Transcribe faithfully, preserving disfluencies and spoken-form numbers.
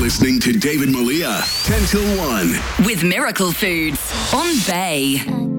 listening to David Malia, ten till one. With Miracle Foods on Bay.